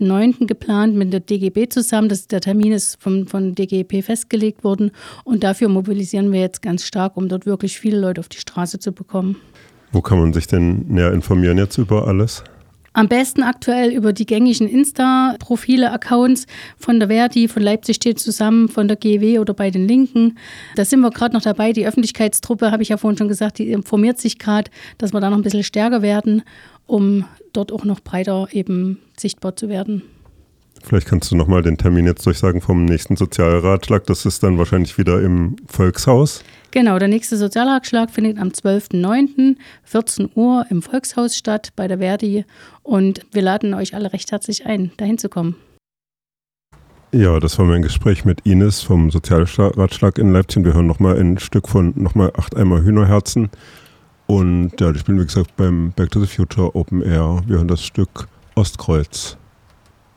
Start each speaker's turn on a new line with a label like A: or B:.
A: 12.09. geplant mit der DGB zusammen. Der Termin ist von DGB festgelegt worden und dafür mobilisieren wir jetzt ganz stark, um dort wirklich viele Leute auf die Straße zu bekommen.
B: Wo kann man sich denn näher informieren jetzt über alles?
A: Am besten aktuell über die gängigen Insta-Profile, Accounts von der Verdi, von Leipzig steht zusammen, von der GEW oder bei den Linken. Da sind wir gerade noch dabei. Die Öffentlichkeitstruppe, habe ich ja vorhin schon gesagt, die informiert sich gerade, dass wir da noch ein bisschen stärker werden, um dort auch noch breiter eben sichtbar zu werden.
B: Vielleicht kannst du nochmal den Termin jetzt durchsagen vom nächsten Sozialratschlag. Das ist dann wahrscheinlich wieder im Volkshaus.
A: Genau, der nächste Sozialratschlag findet am 12.09. 14 Uhr im Volkshaus statt bei der Verdi. Und wir laden euch alle recht herzlich ein, dahin zu kommen.
B: Ja, das war mein Gespräch mit Ines vom Sozialratschlag in Leipzig. Wir hören nochmal ein Stück von nochmal 8 Eimer Hühnerherzen. Und ja, ich bin wie gesagt beim Back to the Future Open Air. Wir hören das Stück Ostkreuz.